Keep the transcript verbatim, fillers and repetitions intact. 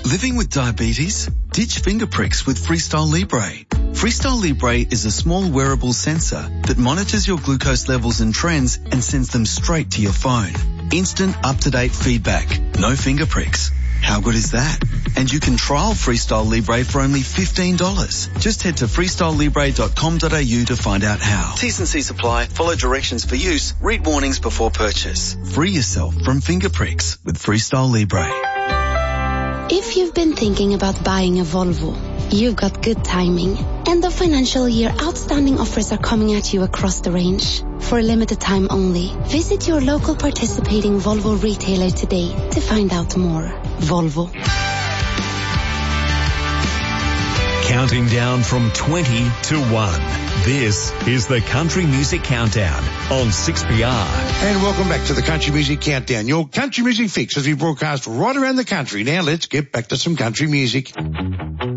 Living with diabetes? Ditch finger pricks with Freestyle Libre. Freestyle Libre is a small wearable sensor that monitors your glucose levels and trends and sends them straight to your phone. Instant up-to-date feedback. No finger pricks. How good is that? And you can trial Freestyle Libre for only fifteen dollars. Just head to freestyle libre dot com dot a u to find out how. T's and C's apply. Follow directions for use. Read warnings before purchase. Free yourself from finger pricks with Freestyle Libre. If you've been thinking about buying a Volvo, you've got good timing. End of financial year outstanding offers are coming at you across the range. For a limited time only, visit your local participating Volvo retailer today to find out more. Volvo. Counting down from twenty to one. This is the Country Music Countdown on six P R. And welcome back to the Country Music Countdown, your country music fix as we broadcast right around the country. Now let's get back to some country music.